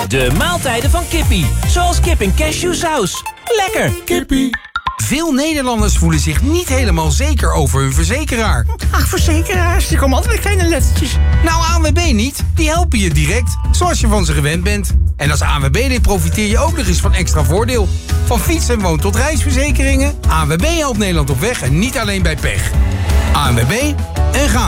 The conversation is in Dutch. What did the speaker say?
De maaltijden van Kippie. Zoals kip en cashewsaus. Lekker. Kippie. Veel Nederlanders voelen zich niet helemaal zeker over hun verzekeraar. Ach, verzekeraars, die komen altijd met kleine lettertjes. Nou, ANWB niet. Die helpen je direct, zoals je van ze gewend bent. En als ANWB-lid profiteer je ook nog eens van extra voordeel. Van fiets- en woon- tot reisverzekeringen. ANWB helpt Nederland op weg en niet alleen bij pech. ANWB en gaan.